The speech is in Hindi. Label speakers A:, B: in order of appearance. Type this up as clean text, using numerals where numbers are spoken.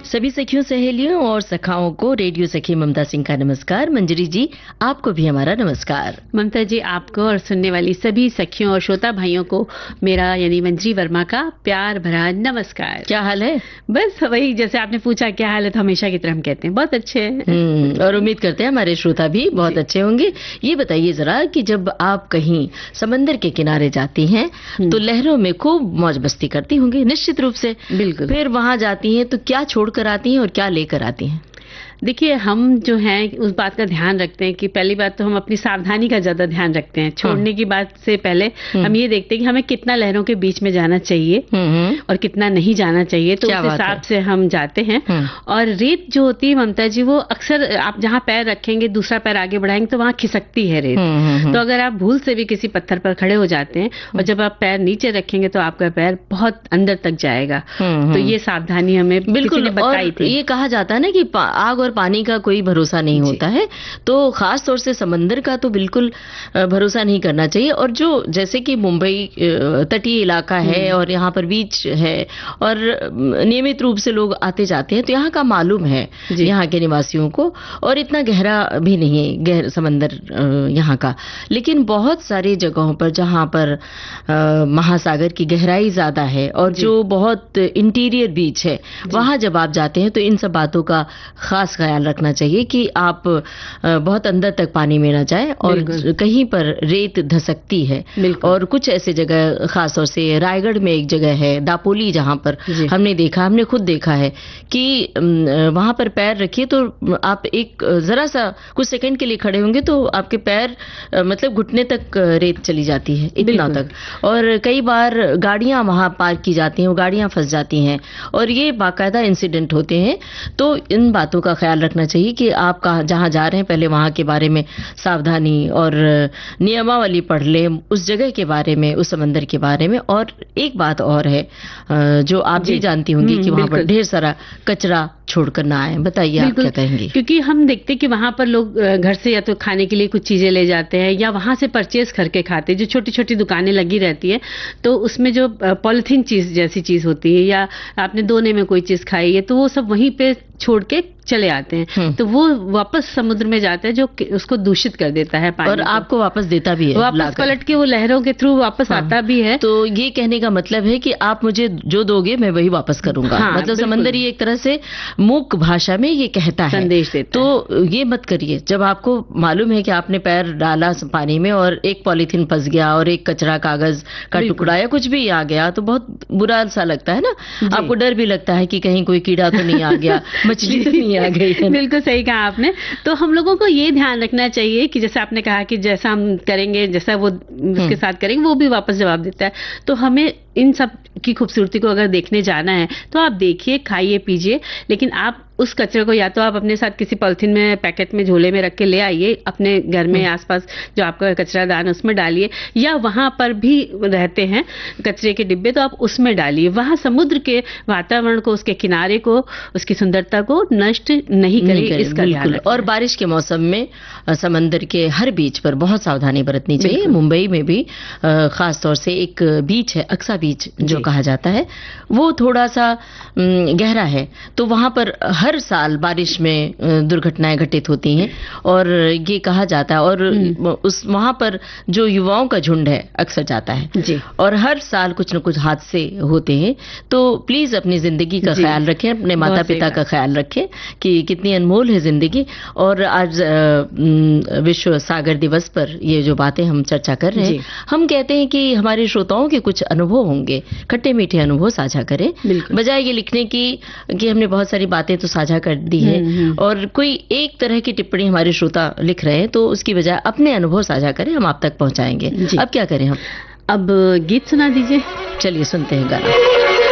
A: सभी सखियों सहेलियों और सखाओं को रेडियो सखी ममता सिंह का नमस्कार। मंजरी जी, आपको भी हमारा नमस्कार।
B: ममता जी, आपको और सुनने वाली सभी सखियों और श्रोता भाइयों को मेरा यानी मंजरी वर्मा का प्यार भरा नमस्कार।
A: क्या हाल है?
B: बस वही, जैसे आपने पूछा क्या हाल है, तो हमेशा की तरह हम कहते हैं बहुत अच्छे हैं।
A: और उम्मीद करते हैं हमारे श्रोता भी बहुत अच्छे होंगे। ये बताइए जरा कि जब आप कहीं समंदर के किनारे जाती हैं तो लहरों में खूब मौज मस्ती करती होंगी निश्चित रूप से।
B: बिल्कुल।
A: फिर वहां जाती हैं तो क्या छोड़कर आती हैं और क्या लेकर आती हैं?
B: देखिए, हम जो हैं उस बात का ध्यान रखते हैं कि पहली बात तो हम अपनी सावधानी का ज्यादा ध्यान रखते हैं। छोड़ने की बात से पहले हम ये देखते हैं कि हमें कितना लहरों के बीच में जाना चाहिए और कितना नहीं जाना चाहिए, तो उस हिसाब से हम जाते हैं। और रेत जो होती है ममता जी, वो अक्सर आप जहाँ पैर रखेंगे दूसरा पैर आगे बढ़ाएंगे तो वहाँ खिसकती है रेत। तो अगर आप भूल से भी किसी पत्थर पर खड़े हो जाते हैं और जब आप पैर नीचे रखेंगे तो आपका पैर बहुत अंदर तक जाएगा। तो ये सावधानी हमें किसी ने बताई थी।
A: ये कहा जाता है ना कि आग और पानी का कोई भरोसा नहीं होता है, तो खास तौर से समंदर का तो बिल्कुल भरोसा नहीं करना चाहिए। और जो जैसे कि मुंबई तटीय इलाका है और यहाँ पर बीच है और नियमित रूप से लोग आते जाते हैं, तो यहाँ का मालूम है यहाँ के निवासियों को। और इतना गहरा भी नहीं है गहरा समंदर यहाँ का, लेकिन बहुत सारी जगहों पर जहाँ पर महासागर की गहराई ज्यादा है और जो बहुत इंटीरियर बीच है, वहां जब आप जाते हैं तो इन सब बातों का खास ख्याल रखना चाहिए कि आप बहुत अंदर तक पानी में ना जाए और कहीं पर रेत धसकती है। और कुछ ऐसे जगह, खास तौर से रायगढ़ में एक जगह है दापोली, जहां पर हमने खुद देखा है कि वहां पर पैर रखिए तो आप एक जरा सा कुछ सेकंड के लिए खड़े होंगे तो आपके पैर मतलब घुटने तक रेत चली जाती है, इतना तक। और कई बार गाड़ियां वहां पार्क की जाती हैं, वो गाड़ियां फंस जाती हैं और ये बाकायदा इंसिडेंट होते हैं। तो इन बातों का ख्याल रखना चाहिए कि आप जहां जा रहे हैं पहले वहां के बारे में सावधानी और नियमावली पढ़ लें, उस जगह के बारे में, उस समंदर के बारे में। और एक बात और है जो आप भी जानती होंगी कि वहां पर ढेर सारा कचरा छोड़कर ना आए। बताइए आप क्या कहेंगे?
B: क्योंकि हम देखते हैं कि वहां पर लोग घर से या तो खाने के लिए कुछ चीजें ले जाते हैं या वहां से परचेज करके खाते हैं। जो छोटी छोटी दुकानें लगी रहती है तो उसमें जो पॉलिथीन चीज जैसी चीज होती है या आपने दोने में कोई चीज खाई है तो वो सब वहीं पे छोड़ के चले आते हैं, तो वो वापस समुद्र में जाता है जो उसको दूषित कर देता है पानी
A: और आपको वापस देता भी है,
B: वापस पलट के वो लहरों के थ्रू वापस आता भी है।
A: तो ये कहने का मतलब है कि आप मुझे जो दोगे मैं वही वापस करूंगा। मतलब समंदर ही एक तरह से मूक भाषा में ये कहता है,
B: संदेश देता
A: तो ये मत करिए। जब आपको मालूम है कि आपने पैर डाला पानी में और एक पॉलीथीन फंस गया और एक कचरा कागज का टुकड़ा या कुछ भी आ गया तो बहुत बुरा सा लगता है ना। आपको डर भी लगता है कि कहीं कोई कीड़ा तो नहीं आ गया, मछली तो नहीं आ गई है।
B: बिल्कुल सही कहा आपने। तो हम लोगों को ये ध्यान रखना चाहिए कि जैसे आपने कहा कि जैसा हम करेंगे, जैसा वो उसके साथ करेंगे, वो भी वापस जवाब देता है। तो हमें इन सब की खूबसूरती को अगर देखने जाना है तो आप देखिए, खाइए, पीजिए, लेकिन आप उस कचरे को या तो आप अपने साथ किसी पॉलिथीन में, पैकेट में, झोले में रख के ले आइए, अपने घर में आसपास जो आपका कचरा दान है उसमें डालिए, या वहां पर भी रहते हैं कचरे के डिब्बे तो आप उसमें डालिए। वहां समुद्र के वातावरण को, उसके किनारे को, उसकी सुंदरता को नष्ट नहीं करें, इसका ध्यान रखें।
A: और बारिश के मौसम में समंदर के हर बीच पर बहुत सावधानी बरतनी चाहिए। मुंबई में भी खास तौर से एक बीच है, अक्सा बीच जो कहा जाता है, वो थोड़ा सा गहरा है, तो वहां पर हर साल बारिश में दुर्घटनाएं घटित होती हैं और ये कहा जाता है। और उस वहां पर जो युवाओं का झुंड है अक्सर जाता है
B: जी।
A: और हर साल कुछ न कुछ हादसे होते हैं। तो प्लीज अपनी जिंदगी का ख्याल रखें, अपने माता पिता का ख्याल रखें कि कितनी अनमोल है जिंदगी। और आज विश्व सागर दिवस पर ये जो बातें हम चर्चा कर रहे हैं, हम कहते हैं कि हमारे श्रोताओं के कुछ अनुभव होंगे, खट्टे मीठे अनुभव साझा करें, बजाय ये लिखने की कि हमने बहुत सारी बातें तो साझा कर दी है और कोई एक तरह की टिप्पणी हमारे श्रोता लिख रहे हैं, तो उसकी बजाय अपने अनुभव साझा करें, हम आप तक पहुंचाएंगे। अब क्या करें हम?
B: अब गीत सुना दीजिए।
A: चलिए सुनते हैं गाना।